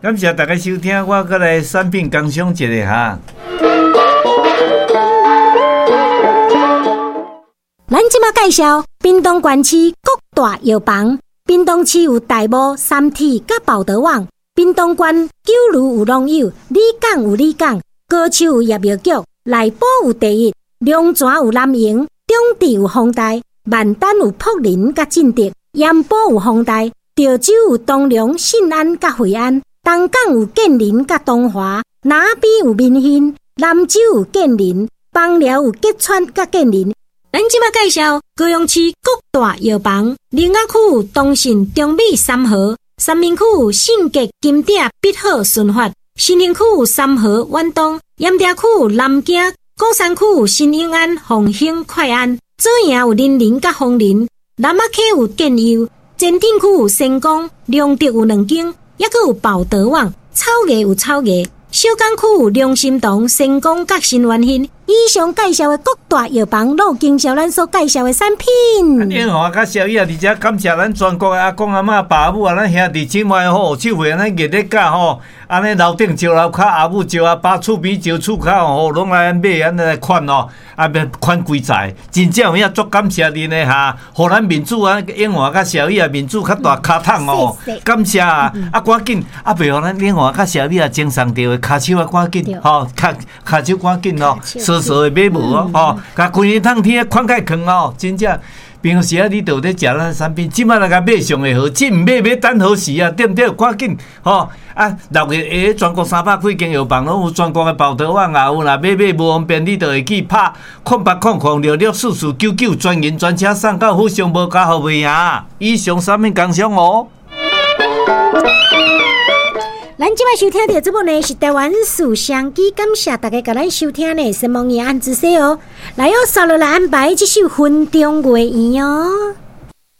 感谢大家收听，我再来产品工商一下哈。 咱即马介绍屏东县市各大药房。屏东市有大埔、三体、甲宝德旺；屏东县九如有农友，里港有里港，高树有业药局，内埔有第一，龙泉有南营，中地有丰台，万丹有福林甲进德，盐埔有丰台，潮州有东龙、信安甲惠安，东港有建林甲东华，南边有民兴，南州有建林，枋寮有吉川甲建林。咱即马介绍高雄市各大药房：林雅区有东信、中美三和；三明区有信捷、金鼎、必好、顺发；新营区有三和、远东；盐埕区有南京；鼓山区有新永安、凤兴、快安；左营有林林甲丰林；南仔溪有建佑；前镇区有成功；良德有2间，还佫有宝德旺；草衙有草衙。小港区有良心堂、成功甲新元兴。以上介绍的各大药房，都有经销咱所介绍的产品。 烟花甲宵夜，而且感谢咱全国的阿公阿嬷、爸母啊，咱兄弟姊妹吼，手会咱热烈甲吼，安尼楼顶招楼骹，阿母招阿爸，厝边招厝骹吼，拢来买安尼来款哦，啊，款规载，真正有影足感谢恁的哈，互咱民主啊，烟花甲宵夜民主较大卡桶哦，感谢啊，啊赶紧啊，袂互咱烟花甲宵夜精上着的骹手啊，赶紧吼，骹手赶紧哦。的买无哦，吼，甲规日通天款解坑哦，真正平时啊，你都在食咱产品，即摆来甲买上会好，即毋买要等何时啊？对不对？赶紧吼啊！6月下全国300几间药房拢有全国的宝德旺也有啦，买无方便，你就会去拍0800664499专营专车送到府上无加服务呀。以上产品工商哦。 咱即摆收听到这部呢是台湾属相机，感谢大家甲咱收听呢，希望你按仔细哦。来哦，扫落来安排这首《分钟月圆》哦。